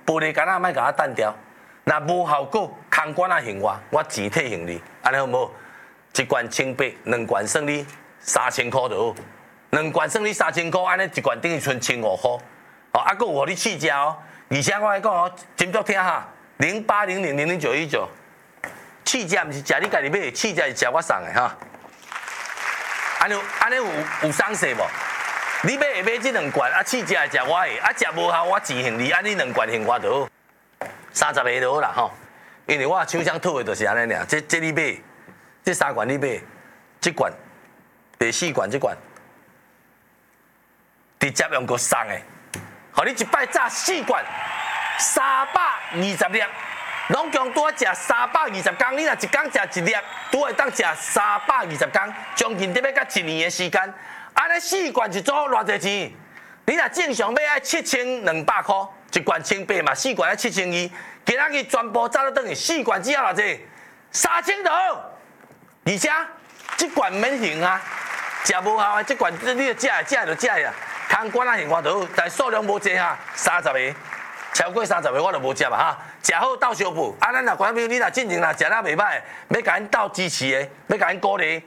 玻璃杆莫甲我单掉，若无效果，空管啊行我钱退行你，安尼好无？一罐1,800，两罐算你3000块就好。两罐算你3000块，安尼一罐等于剩1500块。哦，啊，佫有互你试食哦。而且我来讲哦，真足听哈，0800000919，试食毋是食你家己买，试食是食我送的哈。安尼有送势无？你买会买这两罐，啊，试食会食我的，啊，食无效我钱还你，安尼两罐还我就好，30个就好啦吼。因为我手上套的就是安尼尔，这你买，这3罐你买，这罐第4罐这罐，直接用个送的，互你一摆炸4罐，320粒，拢共拄啊食320工，你若一工食1粒，拄会当食320工，将近得要到1年的时间。安尼4罐一组偌济钱？你若正常买爱7200块，一罐1,800嘛，4罐爱7200，今仔日全部炸到等于4罐只要偌济？3000就好，而且这罐免行啊，食无效的这罐你就食就食啊，空罐啊行我就好，但数量无济哈，30个，超过30个我就无食啊哈，食好斗相补。啊，咱若观众朋友，你若进前若食得袂歹，要甲咱斗支持的，要甲咱鼓励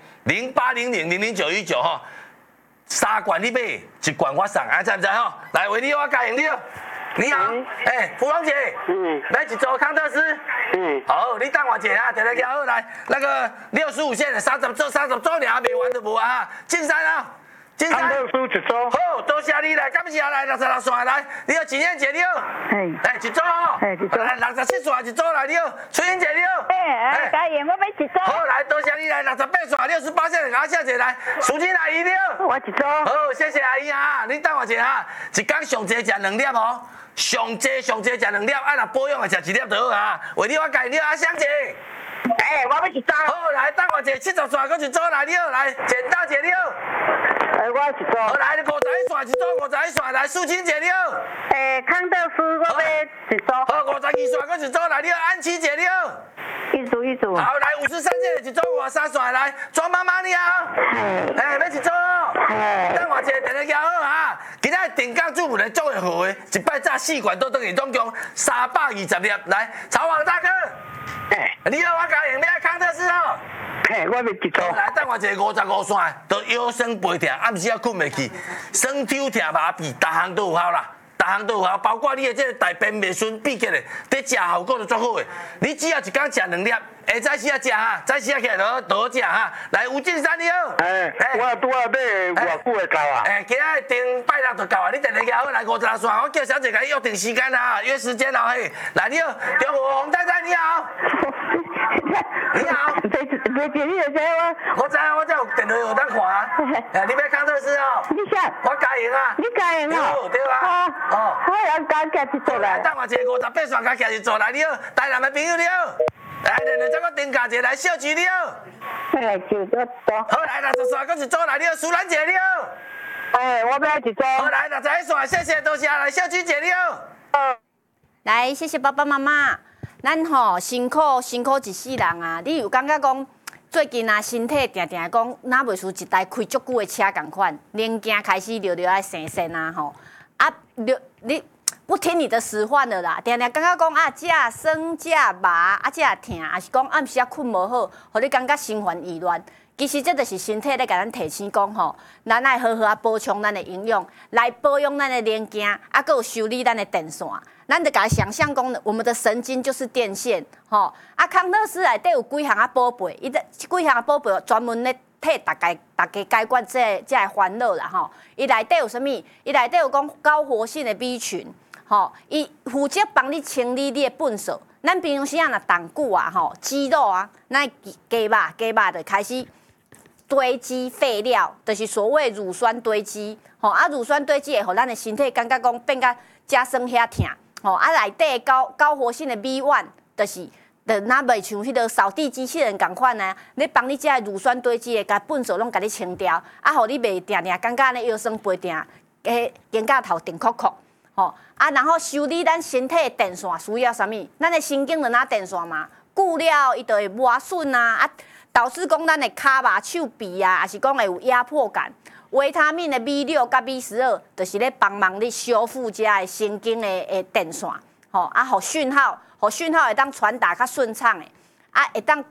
，0800000919吼。3罐你买，1罐我送，啊，知唔知吼？来，为你我加赢了。你好，芙蓉姐，来一组康特斯，好，你等我一下啊，等下交好来，那个65线的30组俩未完就无啊哈，进山啊，进山。康特斯一组。好，多谢你来，感谢来66线来，你好，景燕姐你好，一组哦，来67线一组来你好，春英姐你好， 加赢我要一组。 好，来多谢你来68线68线的，感谢姐来，淑清阿姨你好， 我一组。 好，谢谢阿姨哈，你等我一下哈，一工上济食2粒哦。上济食2粒，啊若保养的食1粒就好啊。为你我介绍阿香姐， 我要一组。 好，来等我一70线，搁一组来你好，来剪刀姐你好。 我一组。 好，来51线一组51线，来素清姐你好。 康特斯我要一组。 好，52线搁一组来你好，安琪姐你好。 一组。 好，来53线一组53线来，庄妈妈你好。要一组哦。等我一下，等下交好哈。今仔定岗主妇来做会好的，一摆炸4罐都等于总共320粒。来，曹王大哥，你好，我家赢要康特斯哦。 我要一组。 来，等我一下55线，都腰酸背痛，暗时也困袂去，酸抽痛麻痹，逐项都有效啦。逐项都有效，包括你的这个大便袂顺闭结的，在食效果就足好的。你只要一工食2粒，下早时啊食哈，早时啊起来就好食哈。来，吴敬山你好。 我拄啊买偌久会到啊？ 今仔定拜六就到啊，你等下好来56线，我叫小姐给你约定时间啊，约时间哦嘿。来，你好，中国洪太太你好。你好。 姐你就知我知啊，我这有电话有当看啊。你要康特斯哦？ 你想？ 我加赢啊。 你加赢啊？ 对啊。 我要加一组来。 等我一下58线加一组来，你好，台南的朋友你好。来，再个丁家姐来，小菊你好。 就多。 好，来60线搁一组来，你好，苏兰姐你好。 我要一组。 好，来61线，谢谢多谢，来小菊姐你好。 来，谢谢爸爸妈妈。咱吼辛苦一世人啊！你有感觉讲最近啊身体定定讲，哪袂输一台开足久的车共款，零件开始爱生啊吼。啊，你不听你的使唤了啦，定定感觉讲啊，这酸这麻啊，这痛，还是讲暗时啊困无好，互你感觉心烦意乱。其实这就是身体咧，甲咱提醒讲吼，咱爱好好啊补充咱的营养，来保养咱的零件，啊，搁有修理咱的电线。咱就甲想象讲，我们的神经就是电线，吼。啊，康乐斯内底有几项啊宝贝，伊这几项啊宝贝专门咧替大家解决这烦恼啦，吼。伊内底有啥物？伊内底有讲高活性的 B 群，吼，伊负责帮你清理你的粪扫。咱平时啊，若动久啊，吼，肌肉啊，那鸡肉就开始堆积废料，就是所谓乳酸堆积，吼。啊，乳酸堆积会互咱的身体感觉讲变甲加酸遐痛。吼，啊，内底高活性的 B1，就是哪袂像迄个扫地机器人共款呢？咧帮你这乳酸堆积的，甲粪扫拢甲你清掉，啊，互你袂定感觉呢腰酸背痛，肩胛头顶酷酷。吼，啊，然后修理咱身体的电线需要啥物？咱的神经就拿电线嘛，久了伊就会磨损啊，导致讲咱的骹麻手臂啊，还是讲会有压迫感。维他命的 B6 甲 B12，就是咧帮忙你修复这神经的电线。 吼啊，互讯号会当传达较顺畅的，啊会当